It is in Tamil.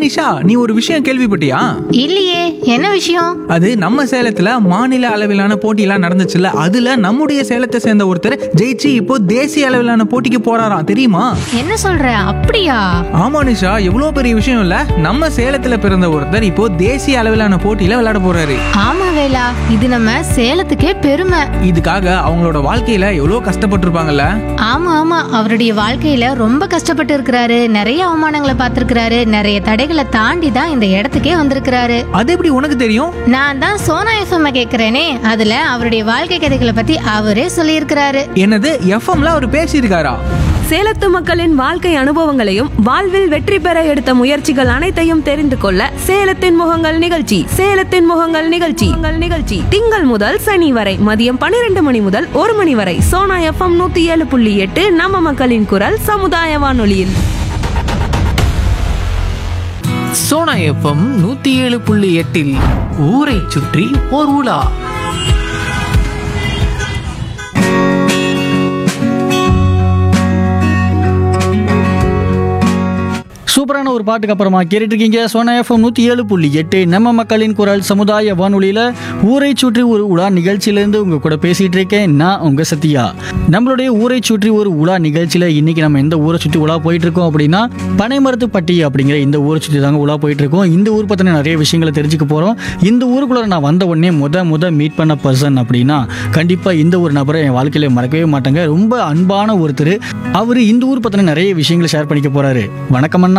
நிஷா, நீ ஒரு விஷயம் கேள்விப்பட்டியா? இல்லையே, என்ன விஷயம்? அது நம்ம சேலத்துல மாநில அளவிலான போட்டியெல்லாம் நடந்துச்சுல்ல, அதுல நம்முடைய சேலத்தை சேர்ந்த ஒருத்தர் ஜெயிச்சு இப்போ தேசிய அளவிலான போட்டிக்கு போறாராம், தெரியுமா? என்ன சொல்ற? அப்படியா? ஆமா நிஷா, எவ்வளவு பெரிய விஷயம் இல்ல. நம்ம சேலத்துல பிறந்த ஒருத்தர் இப்போ தேசிய அளவிலான போட்டியில விளையாட போறாரு. ஆமா வேலா, இது நம்ம சேலத்துக்கே பெருமை. இதுக்காக அவங்களோட வாழ்க்கையில எவ்வளவு கஷ்டப்பட்டிருப்பாங்கல்ல. ஆமா ஆமா, அவருடைய வாழ்க்கையில ரொம்ப கஷ்டப்பட்டு இருக்கிறாரு. நிறைய அவமானங்களை பார்த்திருக்கிறாரு. நிறைய தடைகளை தாண்டி தான் இந்த இடத்துக்கே வந்திருக்கிறாரு. அது எப்படி உனக்கு தெரியும்? நான் தான் சோனா எஃப்எம் கேக்குறேனே, அதுல அவருடைய வாழ்க்கை கதைகளை பத்தி அவரே சொல்லியிருக்கிறாரு. என்னது, எஃப்எம்ல அவர் பேசியிருக்காரா? சேலத்து மக்களின் வாழ்க்கை அனுபவங்களையும் வாழ்வில் வெற்றி பெற எடுத்த முயற்சிகள் அனைத்தையும் தெரிந்து கொள்ள சேலத்தின் முகங்கள் நிகழ்ச்சி திங்கள் முதல் சனி வரை மதியம் 12 மணி முதல் 1 மணி வரை சோனா எஃப்எம் 107.8 நம்ம மக்களின் குரல் சமுதாய வானொலியில். சோனா எஃப்எம் 107.8 ஊரை சுற்றி ஓர் உலா. சூப்பரான ஒரு பாட்டுக்கு அப்புறமா கேட்டுட்டு இருக்கீங்க சோனா எஃப்எம் 107.8 நம்ம மக்களின் குரல் சமுதாய வானொலியில் ஊரை சுற்றி ஒரு உலா நிகழ்ச்சியிலேருந்து உங்கள் கூட பேசிகிட்டு இருக்கேன். நான் உங்கள் சத்யா. நம்மளுடைய ஊரை சுற்றி ஒரு உலா நிகழ்ச்சியில் இன்றைக்கி நம்ம எந்த ஊரை சுற்றி உலா போயிட்டுருக்கோம் அப்படின்னா பனைமரத்துப்பட்டி அப்படிங்கிற இந்த ஊரை சுற்றி தாங்க உலா போயிட்டுருக்கோம். இந்த ஊர் பற்றின நிறைய விஷயங்களை தெரிஞ்சுக்க போகிறோம். இந்த ஊருக்குள்ளே நான் வந்த உடனே முத மீட் பண்ண பர்சன் அப்படின்னா கண்டிப்பாக இந்த ஒரு நபரை என் வாழ்க்கையில் மறக்கவே மாட்டாங்க. ரொம்ப அன்பான ஒருத்தர். அவர் இந்த ஊர் பற்றின நிறைய விஷயங்களை ஷேர் பண்ணிக்க போகிறாரு. வணக்கம் அண்ணா.